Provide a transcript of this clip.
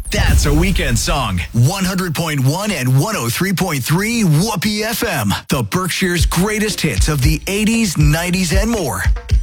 That's a weekend song. 100.1 and 103.3 Whoopee FM. The Berkshire's greatest hits of the 80s, 90s, and more.